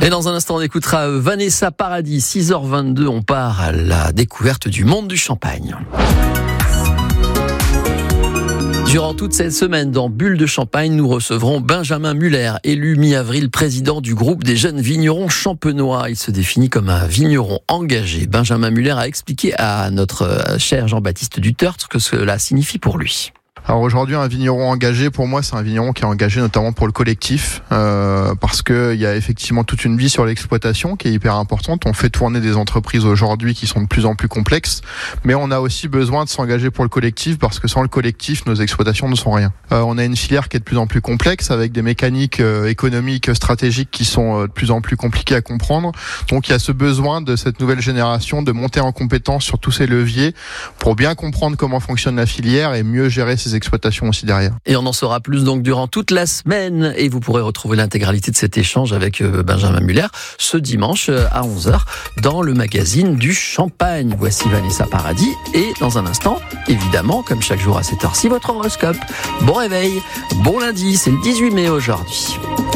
Et dans un instant, on écoutera Vanessa Paradis, 6h22, on part à la découverte du monde du champagne. Durant toute cette semaine, dans Bulle de Champagne, nous recevrons Benjamin Muller, élu mi-avril président du groupe des jeunes vignerons champenois. Il se définit comme un vigneron engagé. Benjamin Muller a expliqué à notre cher Jean-Baptiste Dutertre ce que cela signifie pour lui. Alors aujourd'hui, un vigneron engagé, pour moi, c'est un vigneron qui est engagé notamment pour le collectif, parce que il y a effectivement toute une vie sur l'exploitation qui est hyper importante. On fait tourner des entreprises aujourd'hui qui sont de plus en plus complexes, mais on a aussi besoin de s'engager pour le collectif, parce que sans le collectif, nos exploitations ne sont rien. On a une filière qui est de plus en plus complexe, avec des mécaniques économiques, stratégiques qui sont de plus en plus compliquées à comprendre. Donc il y a ce besoin de cette nouvelle génération de monter en compétence sur tous ces leviers pour bien comprendre comment fonctionne la filière et mieux gérer ses exploitation aussi derrière. Et on en saura plus donc durant toute la semaine et vous pourrez retrouver l'intégralité de cet échange avec Benjamin Muller ce dimanche à 11h dans le magazine du Champagne. Voici Vanessa Paradis et dans un instant, évidemment, comme chaque jour à cette heure-ci, votre horoscope. Bon réveil, bon lundi, c'est le 18 mai aujourd'hui.